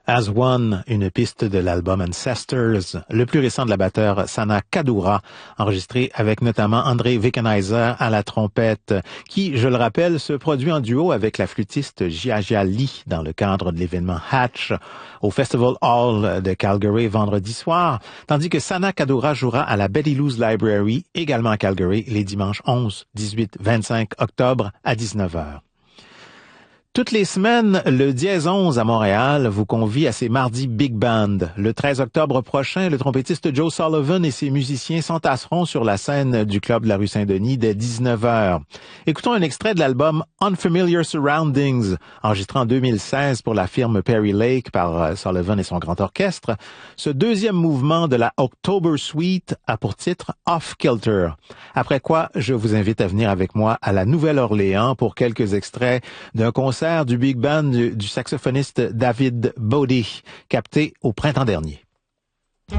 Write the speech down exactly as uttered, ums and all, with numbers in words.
As One, une piste de l'album Ancestors, le plus récent de la batteure Sana Kadura, enregistré avec notamment André Wickenheiser à la trompette, qui, je le rappelle, se produit en duo avec la flûtiste Jia Lee dans le cadre de l'événement Hatch au Festival Hall de Calgary vendredi soir, tandis que Sana Kadura jouera à la Betty Lou's Library, également à Calgary, les dimanches onze, dix-huit, vingt-cinq octobre à dix-neuf heures. Toutes les semaines, le Dièse onze à Montréal vous convie à ses mardis Big Band. Le treize octobre prochain, le trompettiste Joe Sullivan et ses musiciens s'entasseront sur la scène du club de la rue Saint-Denis dès dix-neuf heures. Écoutons un extrait de l'album Unfamiliar Surroundings, enregistré en deux mille seize pour la firme Perry Lake par Sullivan et son grand orchestre. Ce deuxième mouvement de la October Suite a pour titre Off Kilter. Après quoi, je vous invite à venir avec moi à la Nouvelle-Orléans pour quelques extraits d'un concert du Big Band du, du saxophoniste David Bodie, capté au printemps dernier.